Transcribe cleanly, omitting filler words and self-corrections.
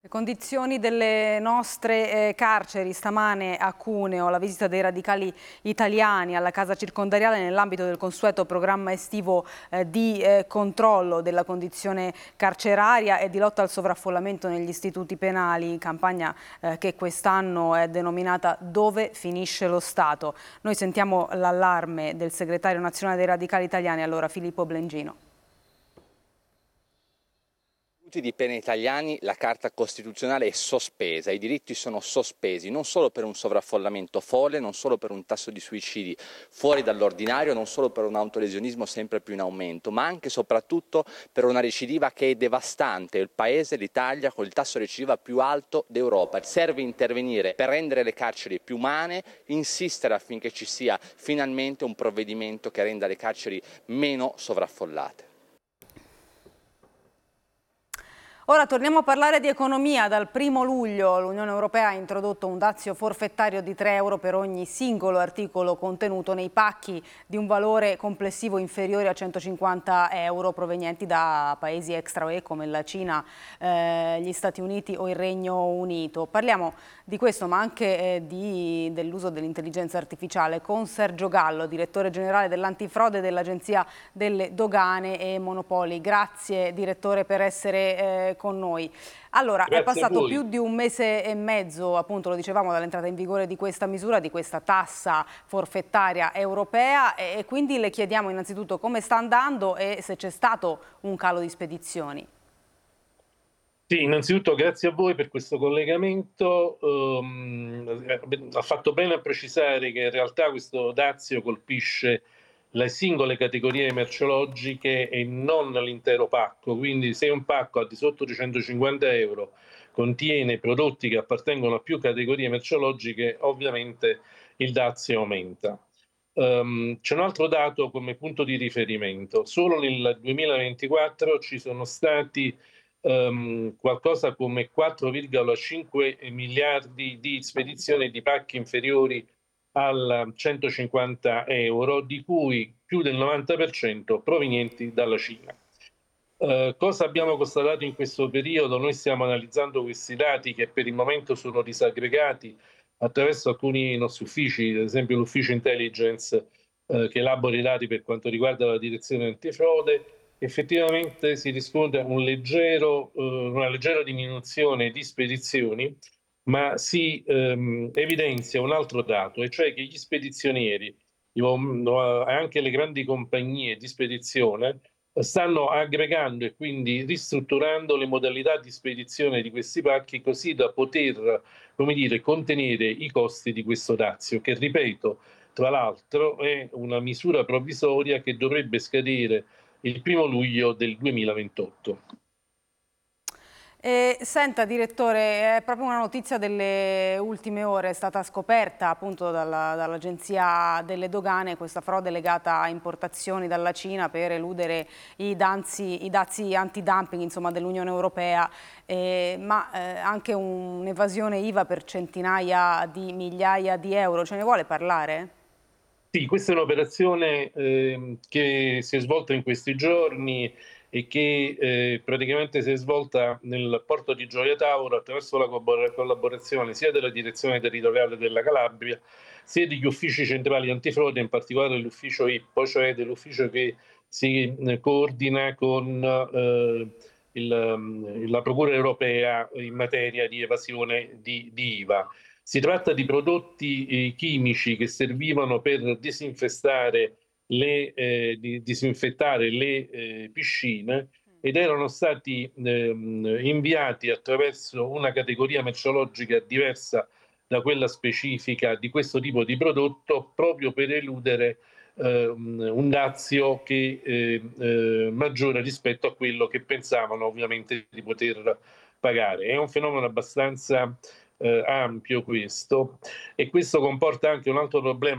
Le condizioni delle nostre carceri stamane a Cuneo, la visita dei radicali italiani alla casa circondariale nell'ambito del consueto programma estivo di controllo della condizione carceraria e di lotta al sovraffollamento negli istituti penali, campagna che quest'anno è denominata Dove finisce lo Stato. Noi sentiamo l'allarme del segretario nazionale dei radicali italiani, allora Filippo Blengino. Di pena italiani la Carta Costituzionale è sospesa, i diritti sono sospesi non solo per un sovraffollamento folle, non solo per un tasso di suicidi fuori dall'ordinario, non solo per un autolesionismo sempre più in aumento, ma anche e soprattutto per una recidiva che è devastante, il paese, l'Italia, con il tasso di recidiva più alto d'Europa. Serve intervenire per rendere le carceri più umane, insistere affinché ci sia finalmente un provvedimento che renda le carceri meno sovraffollate. Ora torniamo a parlare di economia. Dal 1° luglio l'Unione Europea ha introdotto un dazio forfettario di 3 euro per ogni singolo articolo contenuto nei pacchi di un valore complessivo inferiore a 150 euro provenienti da paesi extra UE come la Cina, gli Stati Uniti o il Regno Unito. Parliamo di questo ma anche dell'uso dell'intelligenza artificiale con Sergio Gallo, direttore generale dell'antifrode dell'Agenzia delle Dogane e Monopoli. Grazie direttore per essere con noi. Allora, Grazie, è passato più di 1 mese e mezzo, appunto lo dicevamo, dall'entrata in vigore di questa misura, di questa tassa forfettaria europea e quindi le chiediamo innanzitutto come sta andando e se c'è stato un calo di spedizioni. Sì, innanzitutto grazie a voi per questo collegamento. Ha fatto bene a precisare che in realtà questo dazio colpisce le singole categorie merceologiche e non l'intero pacco, quindi se un pacco al di sotto di 150 euro contiene prodotti che appartengono a più categorie merceologiche, ovviamente il dazio aumenta. C'è un altro dato come punto di riferimento: solo nel 2024 ci sono stati qualcosa come 4,5 miliardi di spedizioni di pacchi inferiori a 150 euro, di cui più del 90% provenienti dalla Cina. Cosa abbiamo constatato in questo periodo? Noi stiamo analizzando questi dati che per il momento sono disaggregati attraverso alcuni nostri uffici, ad esempio l'ufficio intelligence che elabora i dati per quanto riguarda la direzione antifrode. Effettivamente si riscontra una leggera diminuzione di spedizioni, ma si evidenzia un altro dato, e cioè che gli spedizionieri e anche le grandi compagnie di spedizione stanno aggregando e quindi ristrutturando le modalità di spedizione di questi pacchi così da poter, come dire, contenere i costi di questo dazio, che ripeto, tra l'altro è una misura provvisoria che dovrebbe scadere il 1° luglio del 2028. Senta direttore, è proprio una notizia delle ultime ore, è stata scoperta appunto dall'Agenzia delle Dogane questa frode legata a importazioni dalla Cina per eludere i dazi antidumping insomma, dell'Unione Europea, ma anche un'evasione IVA per centinaia di migliaia di euro. Ce ne vuole parlare? Sì, questa è un'operazione che si è svolta in questi giorni e che praticamente si è svolta nel porto di Gioia Tauro attraverso la collaborazione sia della direzione territoriale della Calabria sia degli uffici centrali antifrode, in particolare l'ufficio IPPO, cioè dell'ufficio che si coordina con la Procura europea in materia di evasione di IVA. Si tratta di prodotti chimici che servivano per disinfettare le piscine ed erano stati inviati attraverso una categoria merceologica diversa da quella specifica di questo tipo di prodotto, proprio per eludere un dazio che maggiore rispetto a quello che pensavano ovviamente di poter pagare. È un fenomeno abbastanza ampio questo, e questo comporta anche un altro problema